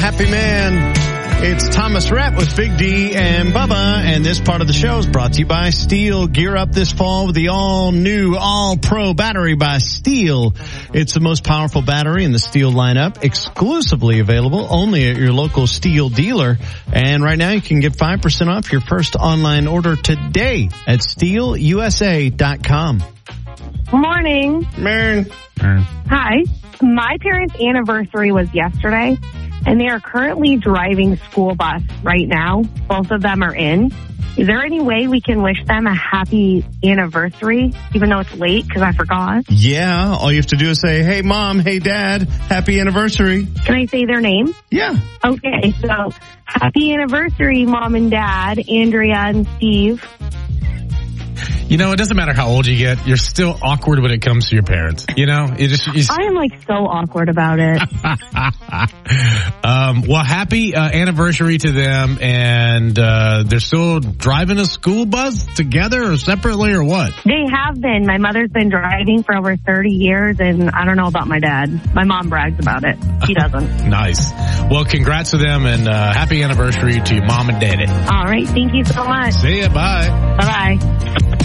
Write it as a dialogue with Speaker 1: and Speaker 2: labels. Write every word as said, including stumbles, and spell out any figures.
Speaker 1: happy man. It's Thomas Rhett with Big D and Bubba, and this part of the show is brought to you by Steel. Gear up this fall with the all-new, all-pro battery by Steel. It's the most powerful battery in the Steel lineup, exclusively available only at your local Steel dealer. And right now you can get five percent off your first online order today at steel u s a dot com.
Speaker 2: Morning.
Speaker 1: Morning.
Speaker 2: Hi. My parents' anniversary was yesterday, and they are currently driving school bus right now. Both of them are in. Is there any way we can wish them a happy anniversary, even though it's late because I forgot?
Speaker 1: Yeah, all you have to do is say, hey, Mom, hey, Dad, happy anniversary.
Speaker 2: Can I say their name?
Speaker 1: Yeah.
Speaker 2: Okay, so happy anniversary, Mom and Dad, Andrea and Steve.
Speaker 3: You know, it doesn't matter how old you get. You're still awkward when it comes to your parents. You know, you just. You just...
Speaker 2: I am like so awkward about it.
Speaker 3: um, well, happy uh, anniversary to them, and uh, they're still driving a school bus together or separately or what?
Speaker 2: They have been. My mother's been driving for over thirty years, and I don't know about my dad. My mom brags about it. He doesn't.
Speaker 3: Nice. Well, congrats to them, and uh, happy anniversary to your mom and daddy.
Speaker 2: All right. Thank you so much.
Speaker 3: See ya. Bye.
Speaker 2: Bye-bye.